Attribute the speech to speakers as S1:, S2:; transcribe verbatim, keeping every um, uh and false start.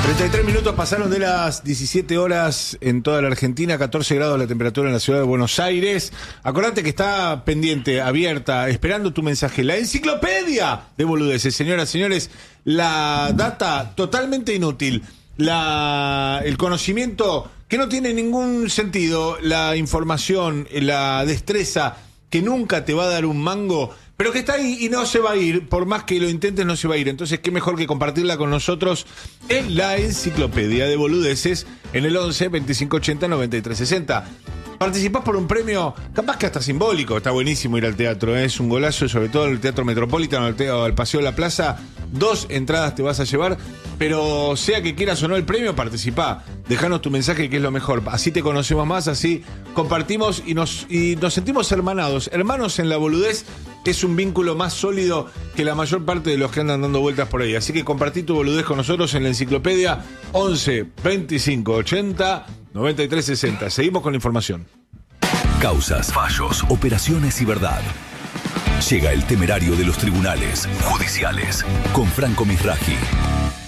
S1: treinta y tres minutos pasaron de las diecisiete horas en toda la Argentina, catorce grados la temperatura en la ciudad de Buenos Aires. Acordate que está pendiente, abierta, esperando tu mensaje. La enciclopedia de boludeces, señoras y señores, la data totalmente inútil, la, el conocimiento que no tiene ningún sentido, la información, la destreza que nunca te va a dar un mango, pero que está ahí y no se va a ir, por más que lo intentes no se va a ir. Entonces qué mejor que compartirla con nosotros en la enciclopedia de boludeces en el once, veinticinco ochenta, noventa y tres sesenta. Participás por un premio, capaz que hasta simbólico. Está buenísimo ir al teatro, ¿eh? Es un golazo, sobre todo el Teatro Metropolitano, al, teatro, al Paseo de la Plaza. Dos entradas te vas a llevar, pero sea que quieras o no el premio, participá. Dejanos tu mensaje, que es lo mejor. Así te conocemos más, así compartimos y nos, y nos sentimos hermanados. Hermanos en la boludez es un vínculo más sólido que la mayor parte de los que andan dando vueltas por ahí. Así que compartí tu boludez con nosotros en la enciclopedia once, veinticinco ochenta, noventa y tres sesenta. Seguimos con la información.
S2: Causas, fallos, operaciones y verdad. Llega el temerario de los tribunales judiciales con Franco Misraji.